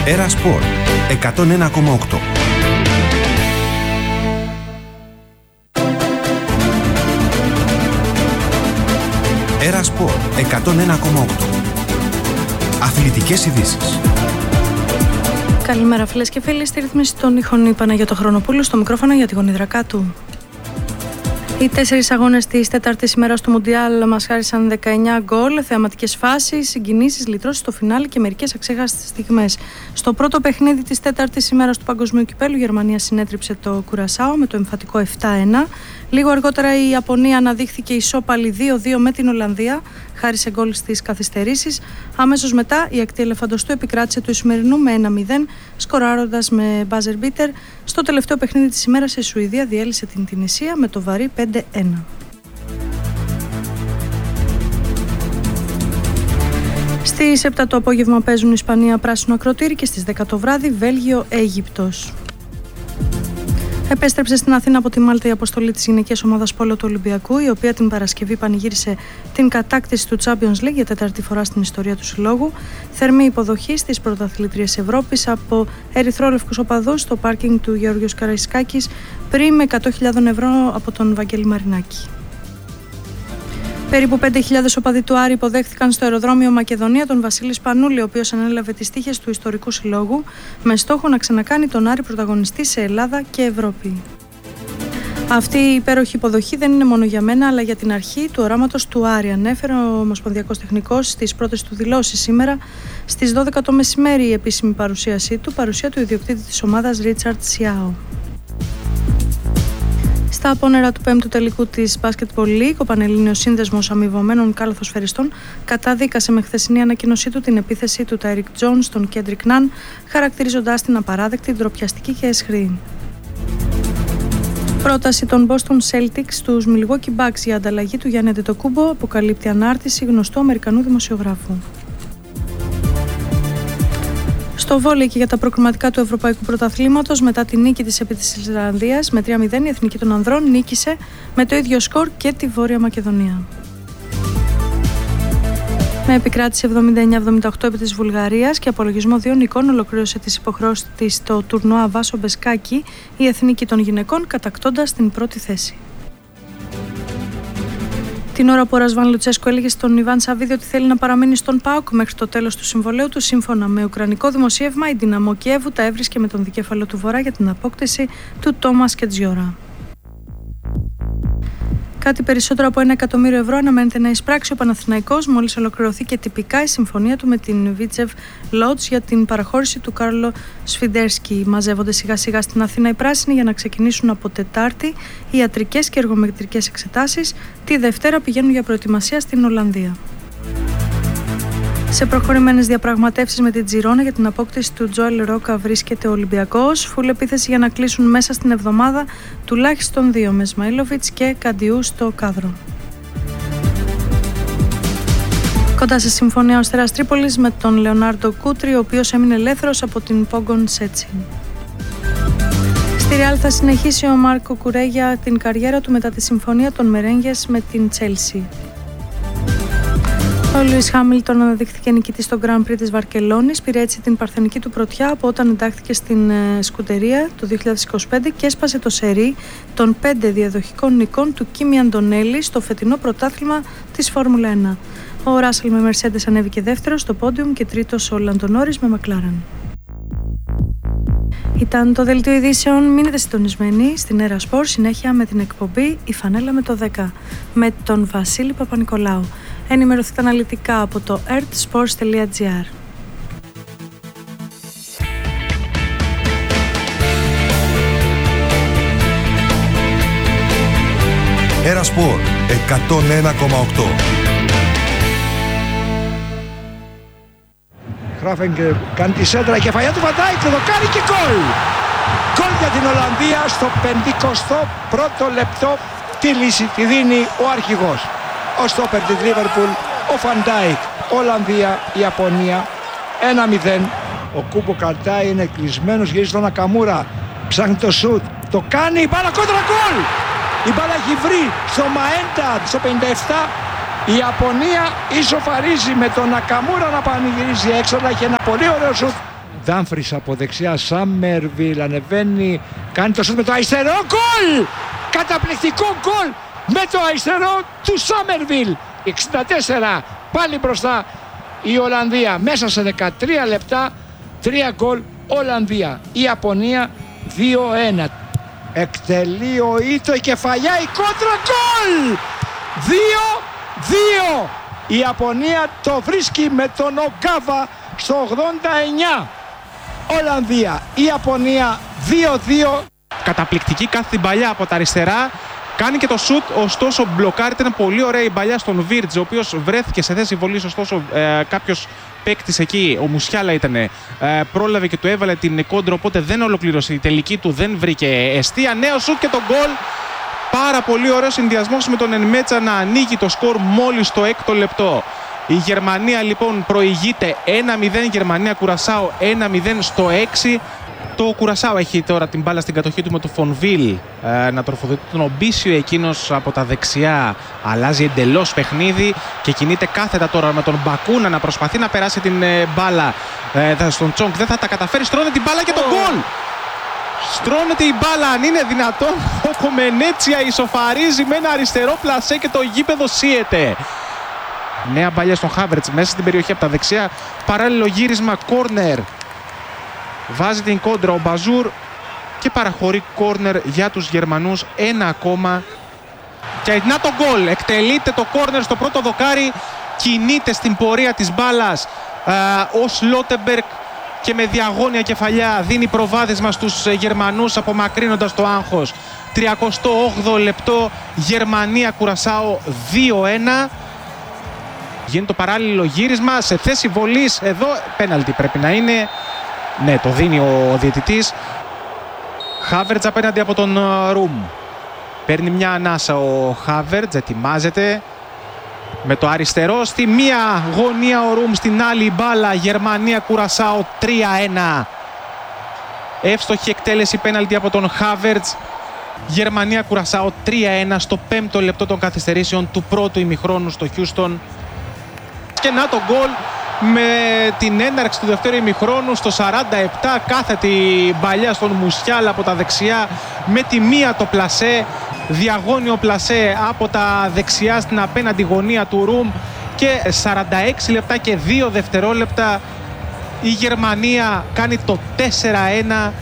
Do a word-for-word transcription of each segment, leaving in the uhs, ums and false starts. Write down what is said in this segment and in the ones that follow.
Έρα Σπορ εκατόν ένα κόμμα οκτώ. Έρα Σπορ εκατόν ένα κόμμα οκτώ. Αθλητικές ειδήσεις. Καλημέρα φίλες και φίλοι, στη ρύθμιση των ήχων η Παναγιώτο Χρονοπούλου, στο μικρόφωνο για τη γονιδρακά του. Οι τέσσερις αγώνες της τέταρτης ημέρας του Μουντιάλ μας χάρισαν δεκαεννιά γκολ, θεαματικές φάσεις, συγκινήσεις, λυτρώσεις στο φινάλι και μερικές αξέχαστες στιγμές. Στο πρώτο παιχνίδι της τέταρτης ημέρας του Παγκοσμίου Κυπέλλου, η Γερμανία συνέτριψε το Κουρασάο με το εμφατικό επτά ένα. Λίγο αργότερα η Ιαπωνία αναδείχθηκε ισόπαλη δύο δύο με την Ολλανδία, χάρη σε γκολ στις καθυστερήσεις. Αμέσως μετά η ακτή ελεφαντοστού επικράτησε του Ισημερινού με ένα μηδέν, σκοράροντας με buzzer beater. Στο τελευταίο παιχνίδι της ημέρας η Σουηδία διέλυσε την Τινησία με το βαρύ πέντε ένα. Στις επτά το απόγευμα παίζουν Ισπανία πράσινο ακροτήρι και στις δέκα το βράδυ Βέλγιο Αίγυπτος. Επέστρεψε στην Αθήνα από τη Μάλτα η αποστολή της γυναικείας ομάδας πόλο του Ολυμπιακού, η οποία την Παρασκευή πανηγύρισε την κατάκτηση του Champions League για τέταρτη φορά στην ιστορία του συλλόγου. Θερμή υποδοχή στις πρωταθλήτριες Ευρώπης από ερυθρόλευκους οπαδούς στο πάρκινγκ του Γεώργιος Καραϊσκάκης, πριν με εκατό χιλιάδες ευρώ από τον Βαγγέλη Μαρινάκη. Περίπου πέντε χιλιάδες οπαδοί του Άρη υποδέχθηκαν στο αεροδρόμιο Μακεδονία τον Βασίλη Σπανούλη, ο οποίος ανέλαβε τις τύχες του ιστορικού συλλόγου με στόχο να ξανακάνει τον Άρη πρωταγωνιστή σε Ελλάδα και Ευρώπη. Αυτή η υπέροχη υποδοχή δεν είναι μόνο για μένα, αλλά για την αρχή του οράματος του Άρη, ανέφερε ο Ομοσπονδιακός Τεχνικός στις πρώτες του δηλώσεις σήμερα στις δώδεκα το μεσημέρι. Η επίσημη παρουσίασή του, παρουσία του ιδιοκτήτη της ομάδας Ρίτσαρτ Σιάο. Στα απόνερα του πέμπτου τελικού της Basketball League, ο Πανελλήνιος Σύνδεσμος Αμοιβωμένων Καλαθοσφαιριστών καταδίκασε με χθεσινή ανακοίνωσή του την επίθεση του Τάιρικ Τζόνς στον Κέντρικ Ναν, χαρακτηρίζοντάς την απαράδεκτη, ντροπιαστική και αισχρή. Πρόταση των Boston Celtics στους Milwaukee Bucks για ανταλλαγή του Γιάννη Αντετοκούμπο αποκαλύπτει ανάρτηση γνωστού Αμερικανού δημοσιογράφου. Στο βόλεϊ και για τα προκριματικά του Ευρωπαϊκού Πρωταθλήματος, μετά τη νίκη της επί της Ισλανδίας με τρία μηδέν, η Εθνική των Ανδρών νίκησε με το ίδιο σκορ και τη Βόρεια Μακεδονία. Με επικράτηση εβδομήντα εννιά εβδομήντα οκτώ επί της Βουλγαρίας και απολογισμό δύο νικών, ολοκλήρωσε τις υποχρεώσεις της στο τουρνουά Βάσο Μπεσκάκη η Εθνική των Γυναικών, κατακτώντας την πρώτη θέση. Την ώρα που ο Ρασβάν Λουτσέσκο έλεγε στον Ιβάν Σαββίδη ότι θέλει να παραμείνει στον ΠΑΟΚ μέχρι το τέλος του συμβολαίου του, σύμφωνα με ουκρανικό δημοσίευμα, η Δυναμό Κιέβου τα έβρισκε με τον δικέφαλο του Βορρά για την απόκτηση του Τόμας Κετζιόρα. Κάτι περισσότερο από ένα εκατομμύριο ευρώ αναμένεται να εισπράξει ο Παναθηναϊκός μόλις ολοκληρωθεί και τυπικά η συμφωνία του με την Βίτσεβ Λότζ για την παραχώρηση του Κάρλο Σφιντέρσκι. Μαζεύονται σιγά σιγά στην Αθήνα οι πράσινοι για να ξεκινήσουν από Τετάρτη ιατρικές και εργομετρικές εξετάσεις. Τη Δευτέρα πηγαίνουν για προετοιμασία στην Ολλανδία. Σε προχωρημένες διαπραγματεύσεις με την Τζιρόνα για την απόκτηση του Τζόελ Ρόκα βρίσκεται ο Ολυμπιακός. Φουλ επίθεση για να κλείσουν μέσα στην εβδομάδα τουλάχιστον δύο, με Σμαΐλοβιτς και Καντιού στο κάδρο. Κοντά σε συμφωνία ο Αστέρας Τρίπολης με τον Λεωνάρντο Κούτρι, ο οποίος έμεινε ελεύθερος από την Πόγκον Σέτσι. Στη Ρεάλ θα συνεχίσει ο Μάρκο Κουρέγια την καριέρα του μετά τη συμφωνία των Μερέγγες με την Τσέλσι. Ο Λουίς Χάμιλτον αναδείχθηκε νικητής στο Grand Prix της Βαρκελόνης, πήρε έτσι την παρθενική του πρωτιά από όταν εντάχθηκε στην ε, σκουτερία το δύο χιλιάδες είκοσι πέντε και έσπασε το σερί των πέντε διαδοχικών νικών του Κίμι Αντονέλη στο φετινό πρωτάθλημα της Φόρμουλα ένα. Ο Ράσελ με Mercedes ανέβηκε δεύτερος στο πόντιουμ και τρίτος ο Λάντο Νόρις με Μακλάρεν. Ήταν το δελτίο ειδήσεων. Μείνετε συντονισμένοι στην Έρα Σπορ, συνέχεια με την εκπομπή «Η Φανέλα με το δέκα» με τον Βασίλη Παπα-Νικολάου. Ενημερωθείτε αναλυτικά από το earthsports τελεία gr. Έρα Σπορ εκατόν ένα κόμμα οκτώ. Χράφενγκερ κάνει τη σέντρα, η κεφαλιά του Βαντάικ, το κάνει και γκολ! Γκολ για την Ολλανδία στο πενηκοστό πρώτο λεπτό. Τη λύση τη δίνει ο αρχηγός. Ο στόπερ της Λίβερπουλ, ο Φαντάικ. Ολλανδία, Ιαπωνία, ένα μηδέν. Ο Κούμπο καρτάει, είναι κλεισμένος, γυρίζει στον Νακαμούρα. Ψάχνει το σουτ, το κάνει, η μπάλα κόντρα, γκολ! Η μπάλα έχει βρει στο Μαέντα, στο πενήντα επτά. Η Ιαπωνία ισοφαρίζει με τον Νακαμούρα να πανηγυρίζει έξω, αλλά έχει ένα πολύ ωραίο σουτ Ντάμφρις από δεξιά, Σάμερβιλ ανεβαίνει, κάνει το σούτ με το αριστερό, γκολ! Καταπληκτικό γκολ με το αριστερό του Σάμερβιλ. εξήντα τέσσερα, πάλι μπροστά η Ολλανδία. Μέσα σε δεκατρία λεπτά, τρία γκολ Ολλανδία. Η Ιαπωνία δύο ένα. Εκτελεί ο Ήτο, η κεφαλιά, η κόντρα, γκολ! δύο δύο. Η Ιαπωνία το βρίσκει με τον Ογκάβα στο ογδόντα εννιά. Ολλανδία, η Ιαπωνία δύο δύο. Καταπληκτική κάθε την παλιά από τα αριστερά. Κάνει και το σουτ, ωστόσο μπλοκάρεται. Ήταν πολύ ωραία η παλιά στον Βίρτζ, ο οποίος βρέθηκε σε θέση βολής. Ωστόσο, ε, κάποιος παίκτης εκεί, ο Μουσιάλα ήταν, ε, πρόλαβε και του έβαλε την κόντρα. Οπότε δεν ολοκλήρωσε. Η τελική του δεν βρήκε αιστεία. Νέο σουτ και το γκολ. Πάρα πολύ ωραίο συνδυασμός με τον Ενμέτσα να ανοίγει το σκορ μόλις το έκτο λεπτό. Η Γερμανία λοιπόν προηγείται ένα μηδέν. Γερμανία Κουρασάο ένα μηδέν στο έξι. Το Κουρασάο έχει τώρα την μπάλα στην κατοχή του με το Φονβίλ ε, να τροφοδοτεί τον Ομπίσιο. Εκείνος από τα δεξιά αλλάζει εντελώς παιχνίδι και κινείται κάθετα τώρα με τον Μπακούνα να προσπαθεί να περάσει την ε, μπάλα ε, στον Τσόγκ. Δεν θα τα καταφέρει, στρώνε την μπάλα και τον γκολ! Στρώνεται η μπάλα, αν είναι δυνατόν. Ο Κομενέτσια ισοφαρίζει με ένα αριστερό πλασέ και το γήπεδο σύεται. Νέα μπαλιά στον Χάβερτς μέσα στην περιοχή από τα δεξιά. Παράλληλο γύρισμα, κόρνερ. Βάζει την κόντρα ο Μπαζούρ και παραχωρεί κόρνερ για τους Γερμανούς. Ένα ακόμα. Και να το γκολ. Εκτελείται το κόρνερ στο πρώτο δοκάρι. Κινείται στην πορεία της μπάλας ο Σλότεμπεργκ και με διαγώνια κεφαλιά δίνει προβάδισμα στους Γερμανούς, απομακρύνοντας το άγχος. τριακοστό όγδοο λεπτό, Γερμανία Κουρασάο δύο ένα. Γίνεται το παράλληλο γύρισμα σε θέση βολής. Εδώ πέναλτι πρέπει να είναι. Ναι, το δίνει ο διαιτητής. Χάβερτς απέναντι από τον Ρουμ. Παίρνει μια ανάσα ο Χάβερτς, ετοιμάζεται. Με το αριστερό στη μία γωνία ο Ρουμ, στην άλλη μπάλα. Γερμανία Κουρασάο τρία ένα. Εύστοχη εκτέλεση πέναλτι από τον Χάβερτς. Γερμανία Κουρασάο τρία ένα στο πέμπτο λεπτό των καθυστερήσεων του πρώτου ημιχρόνου στο Χιούστον. Και να το γκολ με την έναρξη του δεύτερου ημιχρόνου στο σαράντα επτά. Κάθετη μπαλιά στον Μουσιάλα από τα δεξιά με τη μία το πλασέ. Διαγώνιο πλασέ από τα δεξιά στην απέναντι γωνία του Ρουμ. Και σαράντα έξι λεπτά και δύο δευτερόλεπτα η Γερμανία κάνει το τέσσερα ένα.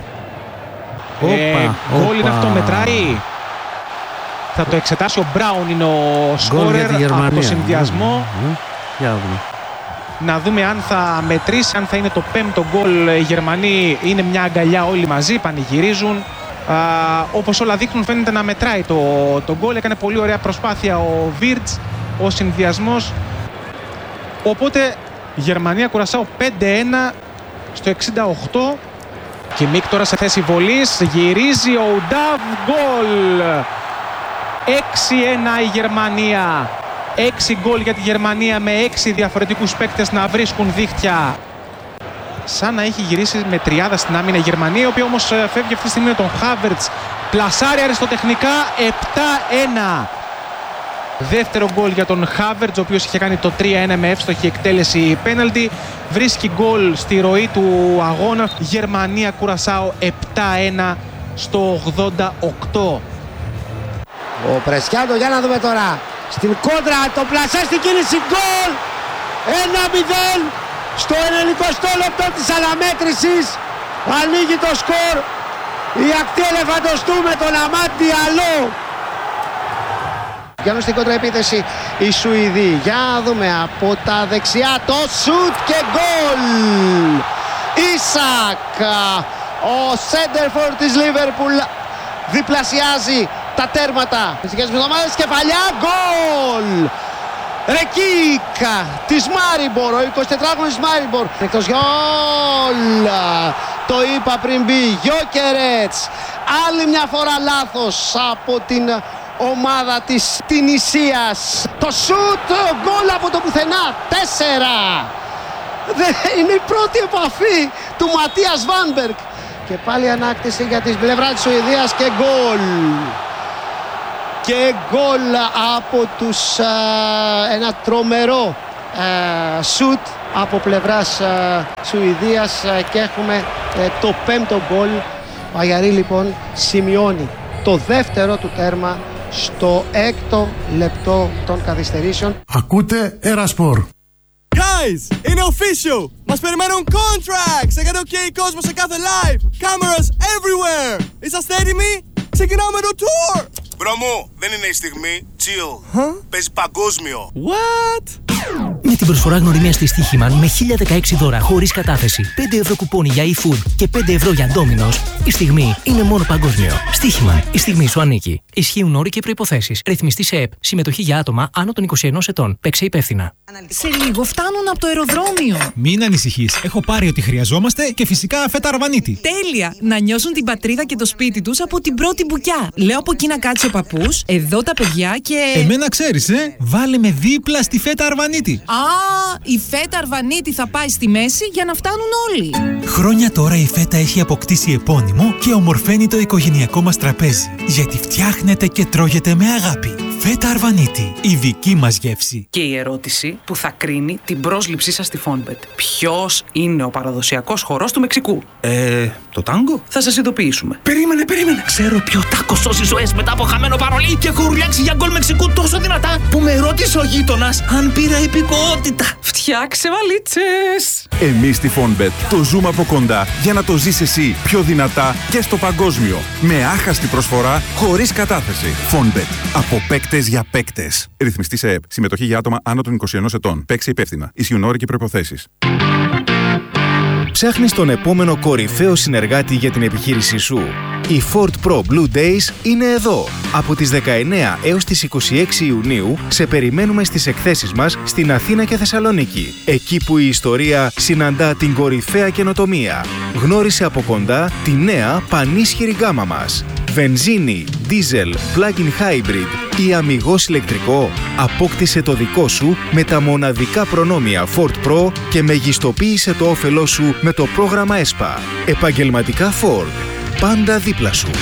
Ε, γκολ είναι αυτό, μετράει. Θα το εξετάσει ο Μπράουν, είναι ο σκόρερ από το συνδυασμό. Για να δούμε. Να δούμε αν θα μετρήσει, αν θα είναι το πέμπτο γκολ. Οι Γερμανοί είναι μια αγκαλιά όλοι μαζί, πανηγυρίζουν. Α, όπως όλα δείχνουν φαίνεται να μετράει το, το γκολ. Έκανε πολύ ωραία προσπάθεια ο Βίρτζ, ο συνδυασμός. Οπότε Γερμανία Κουρασάο πέντε ένα στο εξήντα οκτώ. Και Μίκ τώρα σε θέση βολής, γυρίζει ο Ουντάβ, γκολ! έξι ένα η Γερμανία. έξι γκολ για τη Γερμανία με έξι διαφορετικούς παίκτες να βρίσκουν δίχτυα. Σαν να έχει γυρίσει με τριάδα στην άμυνα η Γερμανία, η οποία όμως φεύγει αυτή τη στιγμή με τον Χάβερτς. Πλασάρει αριστοτεχνικά, επτά ένα. Δεύτερο γκολ για τον Χάβερτς, ο οποίος είχε κάνει το τρία ένα με εύστοχη εκτέλεση πέναλτι. Βρίσκει γκολ στη ροή του αγώνα. Γερμανία Κουρασάο επτά ένα στο ογδόντα οκτώ. Ο Πρεσιάντο, για να δούμε τώρα. Στην κόντρα, το πλασέ στην κίνηση, γκολ! ένα μηδέν στο ενενηκοστό λεπτό της αναμέτρησης. Ανοίγει το σκορ η ακτή ελεφαντοστού με τον Αμάντ Διαλό. Για στην κόντρα επίθεση οι Σουηδοί. Για να δούμε από τα δεξιά το σουτ και γκολ! Ισακ, ο σέντερφορ της Λίβερπουλ, διπλασιάζει τα τέρματα. Φυσικές εβδομάδες, κεφαλιά, γκολ! Ρεκίκα της Μάριμπορ, ο εικοσιτετράχρονος Μάριμπορ. Εκτός γκολ! Το είπα πριν μπει, Γιόκερετς. Άλλη μια φορά λάθος από την ομάδα της Τινησίας. Το σουτ, γκολ από το πουθενά, τέσσερα. Είναι η πρώτη επαφή του Ματίας Βάνμπεργκ. Και πάλι ανάκτηση για την πλευρά της Σουηδίας και γκολ. Και γκολ από τους α, ένα τρομερό α, σουτ από πλευράς ε, Σουηδίας ε, και έχουμε ε, το πέμπτο γκολ. Ο Αγιαρί λοιπόν σημειώνει το δεύτερο του τέρμα στο έκτο λεπτό των καθυστερήσεων. Ακούτε Ερασπορ. Guys, είναι official! Μας περιμένουν contracts! Έκανε ok κόσμο σε κάθε live! Cameras everywhere! Είσαστε έτοιμοι? Ξεκινάμε το tour! Μπρο μου, δεν είναι η στιγμή. Chill. Huh? Παίζει παγκόσμιο. What? Με την προσφορά γνωριμίας στη Στοίχημαν με χίλια δεκαέξι δώρα χωρίς κατάθεση, πέντε ευρώ κουπόνι για e-food και πέντε ευρώ για Domino's, η στιγμή είναι μόνο παγκόσμιο. Στοίχημαν, η στιγμή σου ανήκει. Ισχύουν όροι και προϋποθέσεις. Ρυθμιστή σε ΕΠ. Συμμετοχή για άτομα άνω των είκοσι ενός ετών. Παίξε υπεύθυνα. Σε λίγο φτάνουν από το αεροδρόμιο. Μην ανησυχείς. Έχω πάρει ό,τι χρειαζόμαστε και φυσικά φέτα αρβανίτη. Τέλεια! Να νιώσουν την πατρίδα και το σπίτι τους από την πρώτη μπουκιά. Λέω από εκεί να κάτσει ο παππούς, εδώ τα παιδιά και. Εμένα ξέρεις, ε! Βάλε με δίπλα στη φέτα αρβανίτη. Α, η φέτα αρβανίτη θα πάει στη μέση για να φτάνουν όλοι. Χρόνια τώρα η φέτα έχει αποκτήσει επώνυμο και ομορφαίνει το οικογενειακό μας τραπέζι. Γιατί φτιάχνεται και τρώγεται με αγάπη. Φέτα αρβανίτη, η δική μας γεύση. Και η ερώτηση που θα κρίνει την πρόσληψή σας στη Fonbet. Ποιος είναι ο παραδοσιακός χορός του Μεξικού? Ε, το τάγκο? Θα σας ειδοποιήσουμε. Περίμενε, περίμενε. Ξέρω ποιο τάκο σώζει ζωές μετά από χαμένο παρολί και έχω ρουλιάξει για γκολ Μεξικού τόσο δυνατά που με ρώτησε ο γείτονας αν πήρα υπηκοότητα. Φτιάξε βαλίτσες! Εμείς στη Fonbet το ζούμε από κοντά για να το ζεις εσύ πιο δυνατά και στο παγκόσμιο. Με άχαστη προσφορά χωρίς κατάθεση. Fonbet. Από παίκτες για παίκτες. Ρυθμιστή σε ΕΠ. Συμμετοχή για άτομα άνω των είκοσι ενός ετών. Παίξε υπεύθυνα. Ισχύουν όροι και προϋποθέσεις. Ψάχνεις τον επόμενο κορυφαίο συνεργάτη για την επιχείρησή σου? Οι Ford Pro Blue Days είναι εδώ. Από τις δεκαεννέα έως τις είκοσι έξι Ιουνίου σε περιμένουμε στις εκθέσεις μας στην Αθήνα και Θεσσαλονίκη. Εκεί που η ιστορία συναντά την κορυφαία καινοτομία. Γνώρισε από κοντά τη νέα πανίσχυρη γκάμα μας. Βενζίνη, δίζελ, plug-in hybrid ή αμιγώς ηλεκτρικό. Απόκτησε το δικό σου με τα μοναδικά προνόμια Ford Pro και μεγιστοποίησε το όφελό σου με το πρόγραμμα ΕΣΠΑ. Επαγγελματικά Ford. Πάντα δίπλα σου.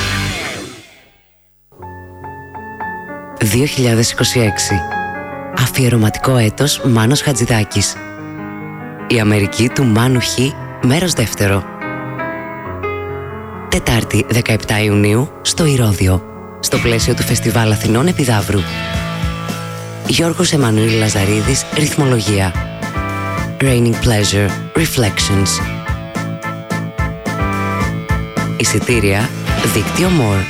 δύο χιλιάδες είκοσι έξι. Αφιερωματικό έτος Μάνος Χατζηδάκης. Η Αμερική του Μάνου Χ, μέρος δεύτερο. Τετάρτη δεκαεπτά Ιουνίου στο Ηρώδειο, στο πλαίσιο του Φεστιβάλ Αθηνών Επιδαύρου. Γιώργος Εμμανουήλ Λαζαρίδης, ρυθμολογία. Raining Pleasure, Reflections. Εισιτήρια, δίκτυο More.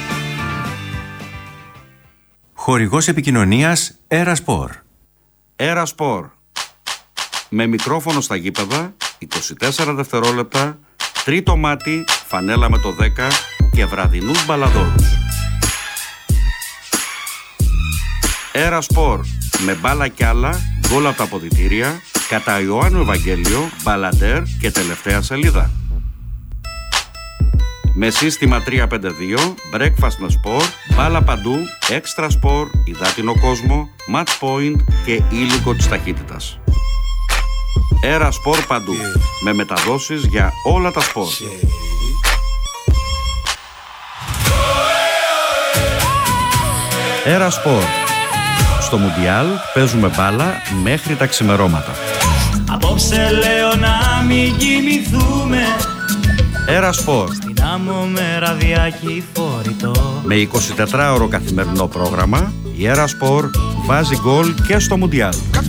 Χορηγός επικοινωνίας Ερασπορ. Ερασπορ. Με μικρόφωνο στα γήπεδα, είκοσι τέσσερα δευτερόλεπτα, τρίτο μάτι, φανέλα με το δέκα και βραδινούς μπαλαδόρους. Ερασπορ. Με μπάλα κι άλλα, γκολ από τα αποδυτήρια, κατά Ιωάννου Ευαγγέλιο, μπαλαντέρ και τελευταία σελίδα. Με σύστημα τρία πέντε δύο, breakfast με σπορ, μπάλα παντού, extra σπορ, υδάτινο κόσμο, match point και ήλικο της ταχύτητας. Έρα σπορ παντού, yeah. με μεταδόσεις για όλα τα σπορ. Yeah. Έρα σπορ. Στο Μουντιάλ παίζουμε μπάλα μέχρι τα ξημερώματα. Απόψε λέω να μην κοιμηθούμε. Έρα σπορ. Στην άμμο με ραδιάκι φορητό. Με εικοσιτετράωρο καθημερινό πρόγραμμα, η Έρα Σπορ βάζει γκολ και στο Μουντιάλ.